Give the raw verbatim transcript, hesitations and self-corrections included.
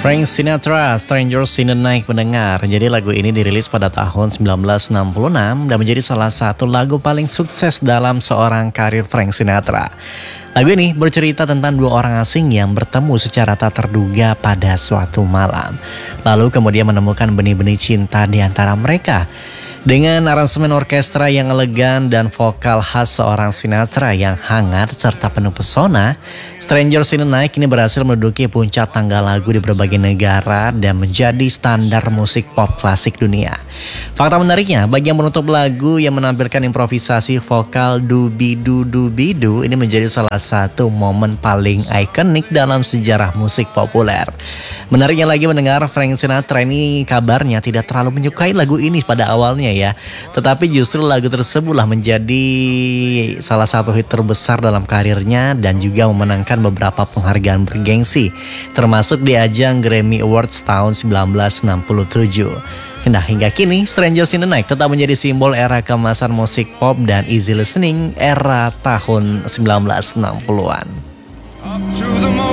Frank Sinatra, Strangers in the Night pendengar. Jadi lagu ini dirilis pada tahun seribu sembilan ratus enam puluh enam dan menjadi salah satu lagu paling sukses dalam seorang karir Frank Sinatra. Lagu ini bercerita tentang dua orang asing yang bertemu secara tak terduga pada suatu malam. Lalu kemudian menemukan benih-benih cinta di antara mereka. Dengan aransemen orkestra yang elegan dan vokal khas seorang Sinatra yang hangat serta penuh pesona, Strangers in the Night kini berhasil menduduki puncak tangga lagu di berbagai negara dan menjadi standar musik pop klasik dunia. Fakta menariknya, bagian menutup lagu yang menampilkan improvisasi vokal dubi-du-dubi-du ini menjadi salah satu momen paling ikonik dalam sejarah musik populer. Menariknya lagi mendengar, Frank Sinatra ini kabarnya tidak terlalu menyukai lagu ini pada awalnya ya, tetapi justru lagu tersebutlah menjadi salah satu hit terbesar dalam karirnya dan juga memenangkan beberapa penghargaan bergengsi, termasuk di ajang Grammy Awards tahun seribu sembilan ratus enam puluh tujuh. Nah, hingga kini Strangers in the Night tetap menjadi simbol era keemasan musik pop dan easy listening era tahun seribu sembilan ratus enam puluhan.